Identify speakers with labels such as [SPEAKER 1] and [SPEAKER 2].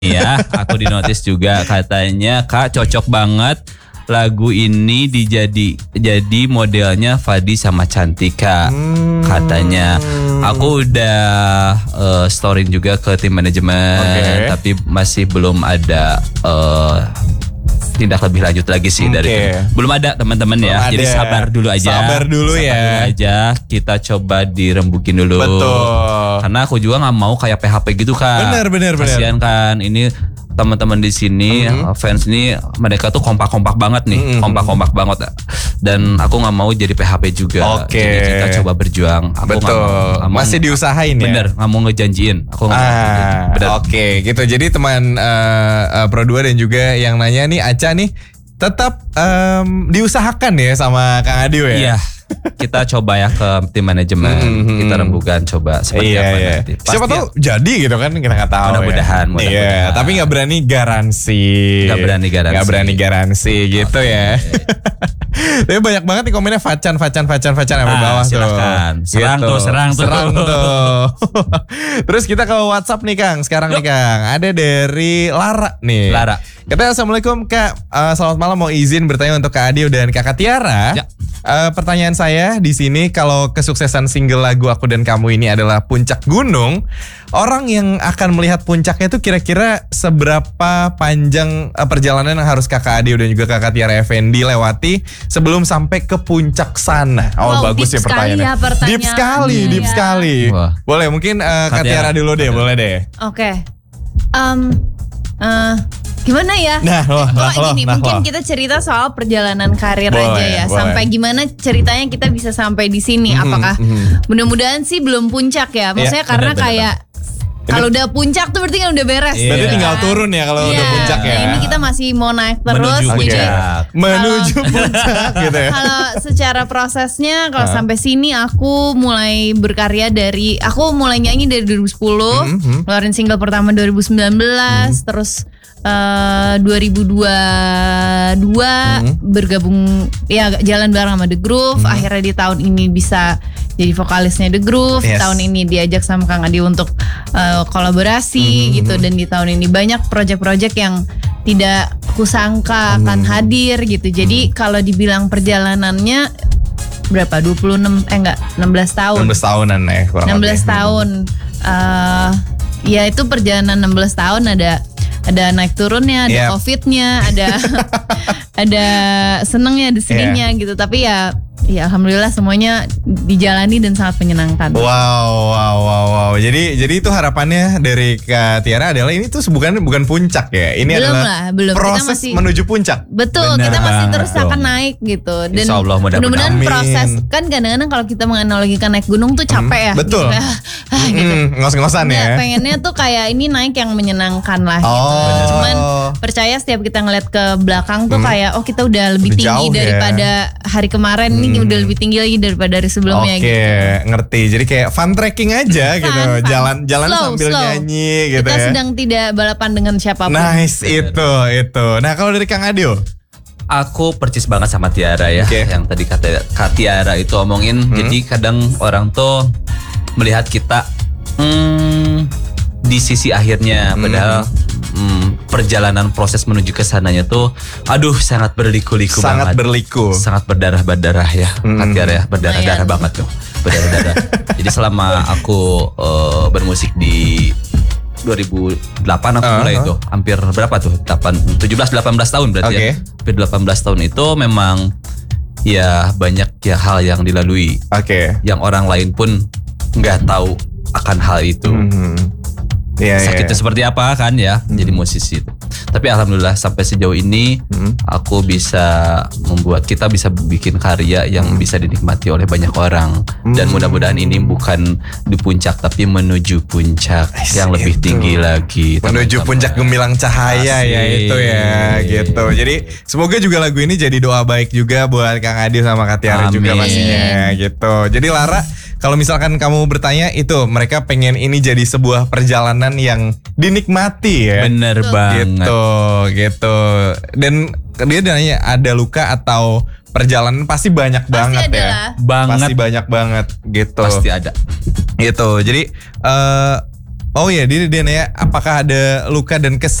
[SPEAKER 1] ya, aku di notice juga katanya Kak cocok banget lagu ini jadi modelnya Fadi sama Cantika katanya. Aku udah storing juga ke tim manajemen, tapi masih belum ada tindak lebih lanjut lagi sih dari itu. Belum ada teman-teman ya. Jadi sabar dulu aja.
[SPEAKER 2] Sabar dulu
[SPEAKER 1] aja. Kita coba dirembukin dulu.
[SPEAKER 2] Betul.
[SPEAKER 1] Karena aku juga nggak mau kayak PHP gitu Kak.
[SPEAKER 2] Bener.
[SPEAKER 1] Kasian kan ini teman-teman di sini fans ini mereka tuh kompak-kompak banget nih, kompak-kompak banget. Dan aku nggak mau jadi PHP juga. Jadi kita coba berjuang. Aku
[SPEAKER 2] Betul.
[SPEAKER 1] Gak mau,
[SPEAKER 2] masih diusahain ya.
[SPEAKER 1] Bener, nggak mau ngejanjiin. Aku nggak mau.
[SPEAKER 2] Oke, gitu. Jadi teman Pro 2 dan juga yang nanya nih Aca nih tetap diusahakan ya sama Kang Adio ya.
[SPEAKER 1] Iya. Kita coba ya ke tim manajemen, kita rembukan coba seperti apa nanti.
[SPEAKER 2] Siapa tahu jadi gitu kan, kita nggak tahu.
[SPEAKER 1] Mudah-mudahan.
[SPEAKER 2] Iya, tapi nggak berani garansi. Nggak berani garansi gitu ya. Tapi banyak banget nih komennya Facan sampai bawah
[SPEAKER 1] silakan.
[SPEAKER 2] tuh.
[SPEAKER 1] Serang tuh.
[SPEAKER 2] Terus kita ke WhatsApp nih Kang. Sekarang nih Kang, ada dari Lara nih.
[SPEAKER 1] Lara.
[SPEAKER 2] Katanya assalamualaikum Kak. Selamat malam, mau izin bertanya untuk Kak Adio dan Kakak Tiara.
[SPEAKER 1] Ya.
[SPEAKER 2] Pertanyaan saya di sini, kalau kesuksesan single lagu Aku dan Kamu ini adalah puncak gunung, orang yang akan melihat puncaknya itu kira-kira seberapa panjang perjalanan yang harus Kakak Adio dan juga Kakak Tiara Effendi lewati sebelum sampai ke puncak sana? Bagus ya pertanyaannya. Deep sekali.
[SPEAKER 1] Wah.
[SPEAKER 2] Boleh mungkin Kak Tiara dulu deh, boleh deh.
[SPEAKER 3] Oke. Gimana ya? Mungkin kita cerita soal perjalanan karir aja ya. Sampai gimana ceritanya kita bisa sampai di sini? Apakah mudah-mudahan sih belum puncak ya? Maksudnya karena kayak kalau udah puncak tuh berarti kan udah beres.
[SPEAKER 2] Berarti tinggal turun ya kalau udah puncak ya.
[SPEAKER 3] Ini kita masih mau naik terus.
[SPEAKER 2] Menuju puncak gitu ya.
[SPEAKER 3] Kalau secara prosesnya kalau sampai sini aku mulai berkarya aku mulai nyanyi dari 2010, keluarin single pertama 2019, terus 2022 bergabung ya jalan bareng sama The Groove. Akhirnya di tahun ini bisa jadi vokalisnya The Groove. Tahun ini diajak sama Kang Adi untuk kolaborasi gitu. Dan di tahun ini banyak project-project yang tidak kusangka akan hadir gitu. Jadi kalau dibilang perjalanannya berapa? 16 tahun.
[SPEAKER 2] 16 tahunan ya kurang lebih.
[SPEAKER 3] 16 tahun. Ya itu perjalanan 16 tahun ada naik turunnya, ada covidnya, ada senengnya, ada sedihnya gitu. Tapi ya alhamdulillah semuanya dijalani dan sangat menyenangkan.
[SPEAKER 2] Wow. Jadi itu harapannya dari Kak Tiara adalah ini tuh bukan puncak ya. Ini
[SPEAKER 3] belum.
[SPEAKER 2] Proses kita masih menuju puncak.
[SPEAKER 3] Betul, kita masih terus akan naik gitu. Dan mudah-mudahan proses kan kadang-kadang kalau kita menganalogikan naik gunung tuh capek ya.
[SPEAKER 2] Betul.
[SPEAKER 3] Gitu.
[SPEAKER 2] Ngos-ngosan ya.
[SPEAKER 3] Pengennya tuh kayak ini naik yang menyenangkan lah gitu. Cuman percaya setiap kita ngeliat ke belakang tuh kayak kita udah lebih tinggi daripada hari kemarin. Ini udah lebih tinggi lagi daripada dari sebelumnya gitu.
[SPEAKER 2] Ngerti. Jadi kayak fun trekking aja gitu. Jalan sambil nyanyi gitu
[SPEAKER 3] kita
[SPEAKER 2] ya.
[SPEAKER 3] Sedang tidak balapan dengan siapapun.
[SPEAKER 2] Nice, itu. Nah kalau dari Kang Adio?
[SPEAKER 1] Aku percis banget sama Tiara ya. Yang tadi Kak Tiara itu omongin. Jadi kadang orang tuh melihat kita di sisi akhirnya, padahal perjalanan proses menuju ke sananya tuh sangat berliku-liku banget. Sangat berdarah-berdarah ya. Kak Tiara ya, berdarah-darah banget tuh. Berdarah-darah. Jadi selama aku bermusik di 2008 aku mulai itu. Hampir berapa tuh? 17-18 tahun berarti ya. Hampir 18 tahun itu memang ya banyak ya hal yang dilalui. Yang orang lain pun nggak tahu akan hal itu. Sakitnya seperti apa kan ya jadi musisi itu. Tapi alhamdulillah sampai sejauh ini aku bisa membuat kita bisa bikin karya yang bisa dinikmati oleh banyak orang. Dan mudah-mudahan ini bukan di puncak tapi menuju puncak yang lebih tinggi lagi.
[SPEAKER 2] Menuju puncak gemilang cahaya ya itu ya gitu. Jadi semoga juga lagu ini jadi doa baik juga buat Kang Adi sama Kak Tiara juga pastinya gitu. Jadi Lara, kalau misalkan kamu bertanya itu mereka pengen ini jadi sebuah perjalanan yang dinikmati ya.
[SPEAKER 1] Bener banget.
[SPEAKER 2] Gitu. Dan dia nanya ada luka atau perjalanan pasti banyak banget ya.
[SPEAKER 1] Banget.
[SPEAKER 2] Pasti banyak banget gitu.
[SPEAKER 1] Pasti ada.
[SPEAKER 2] Gitu. Jadi Oh iya, Diri Dan ya, apakah ada luka dan kesal